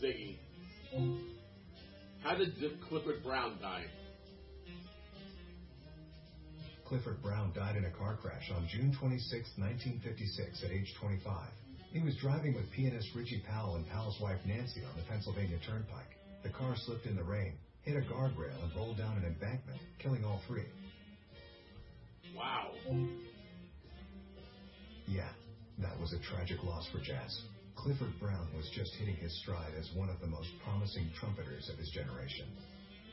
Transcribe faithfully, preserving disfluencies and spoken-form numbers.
Ziggy. How did Clifford Brown die? Clifford Brown died in a car crash on June twenty-sixth, nineteen fifty-six, at age twenty-five. He was driving with pianist Richie Powell and Powell's wife Nancy on the Pennsylvania Turnpike. The car slipped in the rain, hit a guardrail, and rolled down an embankment, killing all three. Wow. Yeah, that was a tragic loss for jazz. Clifford Brown was just hitting his stride as one of the most promising trumpeters of his generation.